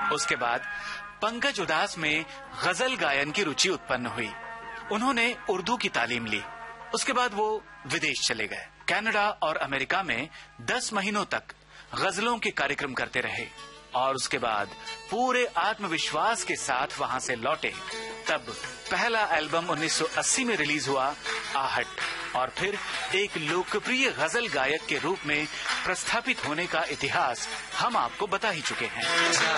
उसके बाद पंकज उदास में गजल गायन की रुचि उत्पन्न हुई। उन्होंने उर्दू की तालीम ली। उसके बाद वो विदेश चले गए। कनाडा और अमेरिका में 10 महीनों तक गजलों के कार्यक्रम करते रहे और उसके बाद पूरे आत्मविश्वास के साथ वहां से लौटे। तब पहला एल्बम 1980 में रिलीज हुआ, आहट, और फिर एक लोकप्रिय गजल गायक के रूप में प्रस्थापित होने का इतिहास हम आपको बता ही चुके हैं।